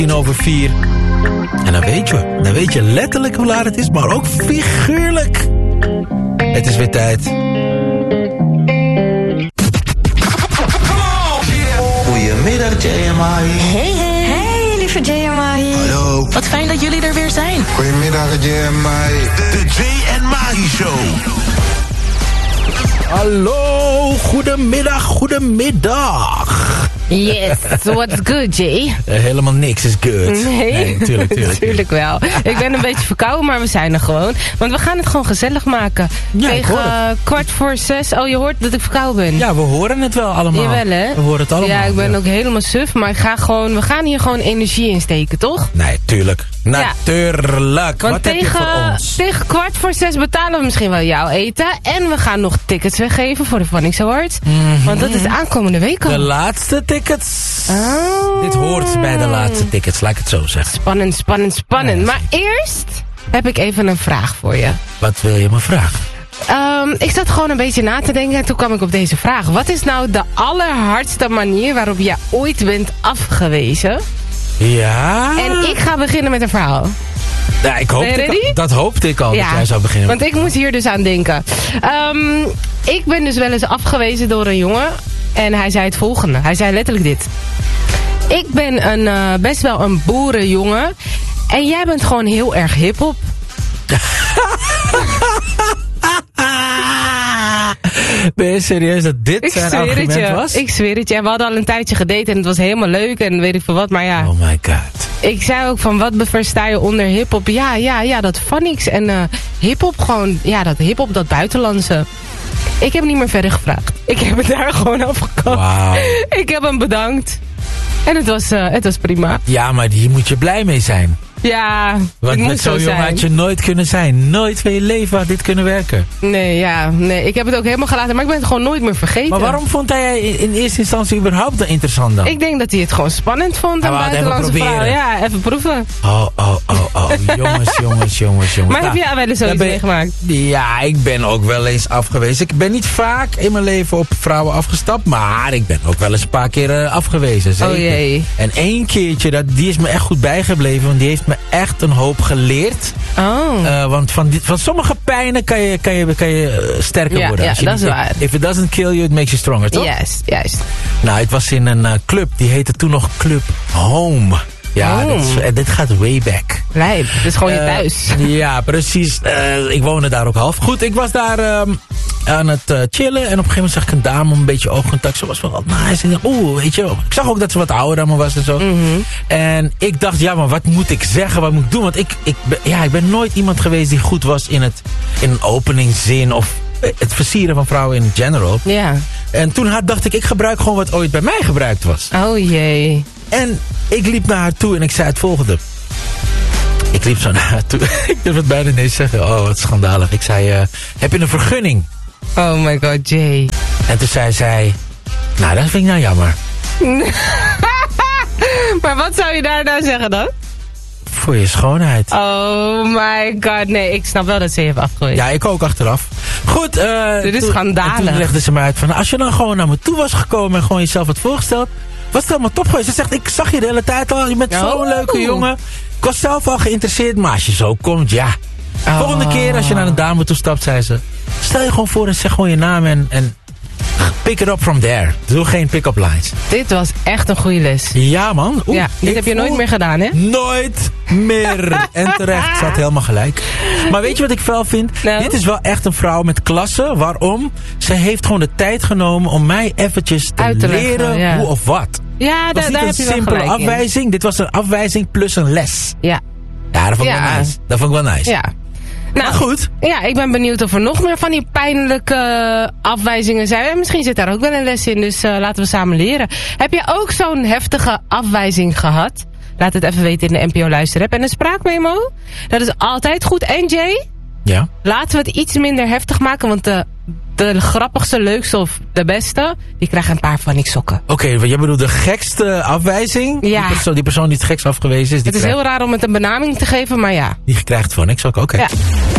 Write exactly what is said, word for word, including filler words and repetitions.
tien over vier. En dan weet je, dan weet je letterlijk hoe laat het is, maar ook figuurlijk. Het is weer tijd. Goedemiddag, J M I. Hey, hey. Hey, lieve J M I. Hallo. Wat fijn dat jullie er weer zijn. Goedemiddag, J M I. De J en Mahi Show. Hallo, goedemiddag, goedemiddag. Yes, what's good, Jay? Uh, helemaal niks is good. Nee, nee tuurlijk, tuurlijk, natuurlijk wel. Ik ben een beetje verkouden, maar we zijn er gewoon. Want we gaan het gewoon gezellig maken. Ja, Tegen uh, kwart voor zes. Oh, je hoort dat ik verkouden ben. Ja, we horen het wel allemaal. Jawel, hè? We horen het allemaal. Ja, ik ben ja. ook helemaal suf, maar ik ga gewoon, we gaan hier gewoon energie in steken, toch? Nee, tuurlijk. Natuurlijk. Want Wat tegen, heb je voor ons? tegen kwart voor zes betalen we misschien wel jouw eten. En we gaan nog tickets weggeven voor de Phonics Awards. Mm-hmm. Want dat is aankomende week al. De laatste tickets. Oh. Dit hoort bij de laatste tickets, laat ik het zo zeggen. Spannend, spannend, spannend. Nee, maar eerst heb ik even een vraag voor je. Wat wil je me vragen? Um, ik zat gewoon een beetje na te denken en toen kwam ik op deze vraag. Wat is nou de allerhardste manier waarop jij ooit bent afgewezen? Ja. En ik ga beginnen met een verhaal. Ja, ik hoop ik, dat hoopte ik al, ja, dat jij zou beginnen. Want ik moest hier dus aan denken. Um, ik ben dus wel eens afgewezen door een jongen. En hij zei het volgende. Hij zei letterlijk dit. Ik ben een, uh, best wel een boerenjongen. En jij bent gewoon heel erg hiphop. Ben je serieus dat dit ik zijn argument je, was? Ik zweer het je. En we hadden al een tijdje gedate en het was helemaal leuk en weet ik veel wat. Maar ja. Oh my god. Ik zei ook van, wat versta je onder hiphop? Ja, ja, ja, dat Phonics. En uh, hiphop gewoon, ja, dat hiphop, dat buitenlandse. Ik heb niet meer verder gevraagd. Ik heb het daar gewoon afgekapt. Wow. Ik heb hem bedankt. En het was, uh, het was prima. Ja, maar hier moet je blij mee zijn. Ja, want het met moet zo zo'n jongen zijn. had je nooit kunnen zijn. Nooit van je leven had dit kunnen werken. Nee, ja, nee. Ik heb het ook helemaal gelaten, maar ik ben het gewoon nooit meer vergeten. Maar waarom vond hij in, in eerste instantie überhaupt dan interessant dan? Ik denk dat hij het gewoon spannend vond. Hij Een wou het buitenlandse even vrouw. proberen. Ja, even proeven. Oh, oh, oh, oh. jongens, jongens, jongens, jongens. Maar nou, heb jij wel eens zoiets ben, meegemaakt? Ja, ik ben ook wel eens afgewezen. Ik ben niet vaak in mijn leven op vrouwen afgestapt, maar ik ben ook wel eens een paar keer uh, afgewezen. Zeker. Oh jee. En één keertje, dat, die is me echt goed bijgebleven, want die heeft me echt een hoop geleerd. Oh. Uh, want van, dit, van sommige pijnen kan je, kan je, kan je uh, sterker ja, worden. Ja, je dat is niet, waar. If it doesn't kill you, it makes you stronger, toch? Juist, juist. Nou, ik was in een uh, club, die heette toen nog Club Home. Ja, oh. dit, is, uh, dit gaat way back. Lijp, dat is gewoon uh, je thuis. Ja, precies. Uh, ik woonde daar ook half. Goed, ik was daar uh, aan het uh, chillen. En op een gegeven moment zag ik een dame een beetje oogcontact. Ze was wel wat nice. En oeh, weet je. Ik zag ook dat ze wat ouder dan me was en zo. Mm-hmm. En ik dacht, ja, maar wat moet ik zeggen? Wat moet ik doen? Want ik, ik, ben, ja, ik ben nooit iemand geweest die goed was in, het, in een openingzin of het versieren van vrouwen in general. Ja. En toen had, dacht ik, ik gebruik gewoon wat ooit bij mij gebruikt was. Oh jee. En ik liep naar haar toe en ik zei het volgende. Ik liep zo naar haar toe. Ik durf het bijna niet zeggen. Oh, wat schandalig. Ik zei, uh, heb je een vergunning? Oh my god, Jay. En toen zei zij, nou, dat vind ik nou jammer. Maar wat zou je daar nou zeggen dan? Voor je schoonheid. Oh my god, nee, ik snap wel dat ze je heeft afgewezen. Ja, ik ook achteraf. Goed, uh, dit is toen, schandalig. En toen legde ze me uit van, als je dan gewoon naar me toe was gekomen en gewoon jezelf had voorgesteld, was het helemaal top geweest. Ze zegt, ik zag je de hele tijd al, je bent oh. zo'n leuke jongen. Ik was zelf al geïnteresseerd, maar als je zo komt, ja. Oh. Volgende keer als je naar een dame toe stapt, zei ze, stel je gewoon voor en zeg gewoon je naam en, en pick it up from there. Doe geen pick-up lines. Dit was echt een goede les. Ja, man. Oeh, ja, dit heb je voel... nooit meer gedaan, hè? Nooit meer. En terecht, ze had helemaal gelijk. Maar weet je wat ik fel vind? Nou? Dit is wel echt een vrouw met klasse. Waarom? Ze heeft gewoon de tijd genomen om mij eventjes te, te leren leggen, ja. hoe of wat. Ja, da, daar heb je wel gelijk in. simpele afwijzing. Dit was een afwijzing plus een les. Ja. Ja, dat vond ik ja. wel nice. Dat vond ik wel nice. Ja. Nou, maar goed. Ja, ik ben benieuwd of er nog meer van die pijnlijke uh, afwijzingen zijn. En misschien zit daar ook wel een les in, dus uh, laten we samen leren. Heb je ook zo'n heftige afwijzing gehad? Laat het even weten in de N P O Luisterapp. En een spraakmemo, dat is altijd goed. En Jay, ja? laten we het iets minder heftig maken, want de, de grappigste, leukste of de beste, die krijgen een paar van die sokken. Oké, okay, jij bedoelt de gekste afwijzing? Ja. Die persoon die, persoon die het gekst afgewezen is. Die het is krijgt... heel raar om het een benaming te geven, maar ja. Die krijgt van niks ook, oké. Okay. Ja.